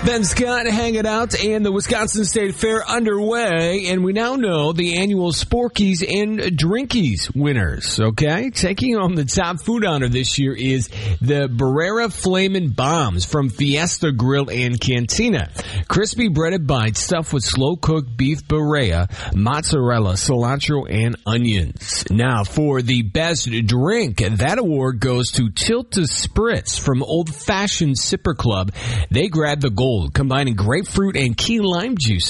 Ben Scott hanging out and the Wisconsin State Fair underway, and we now know the annual Sporkies and Drinkies winners, okay? Taking on the top food honor this year is the Barrera Flamin' Bombs from Fiesta Grill and Cantina. Crispy breaded bites stuffed with slow-cooked beef Barrera, mozzarella, cilantro, and onions. Now, for the best drink, that award goes to Tilt a Spritz from Old Fashioned Sipper Club. They grabbed the gold, combining grapefruit and key lime juice